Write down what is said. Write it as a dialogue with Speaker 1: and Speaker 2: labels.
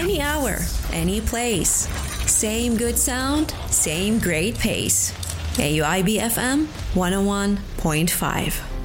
Speaker 1: any hour, any place. Same good sound, same great pace. AUIB FM 101.5.